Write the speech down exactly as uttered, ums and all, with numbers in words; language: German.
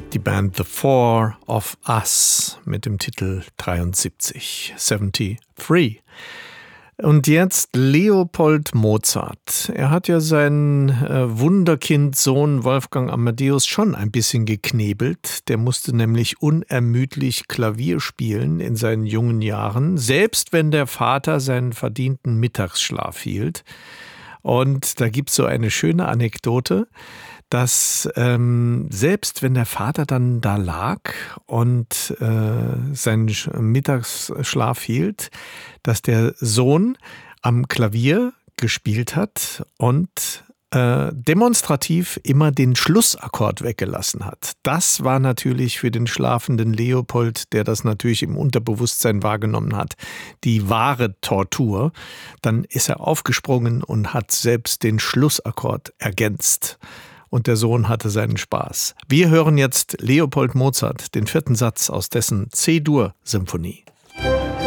Die Band The Four of Us mit dem Titel dreiundsiebzig, dreiundsiebzig. Und jetzt Leopold Mozart. Er hat ja seinen äh, Wunderkind-Sohn Wolfgang Amadeus schon ein bisschen geknebelt. Der musste nämlich unermüdlich Klavier spielen in seinen jungen Jahren, selbst wenn der Vater seinen verdienten Mittagsschlaf hielt. Und da gibt es so eine schöne Anekdote, dass ähm, selbst wenn der Vater dann da lag und äh, seinen Mittagsschlaf hielt, dass der Sohn am Klavier gespielt hat und äh, demonstrativ immer den Schlussakkord weggelassen hat. Das war natürlich für den schlafenden Leopold, der das natürlich im Unterbewusstsein wahrgenommen hat, die wahre Tortur. Dann ist er aufgesprungen und hat selbst den Schlussakkord ergänzt. Und der Sohn hatte seinen Spaß. Wir hören jetzt Leopold Mozart, den vierten Satz aus dessen C-Dur-Symphonie.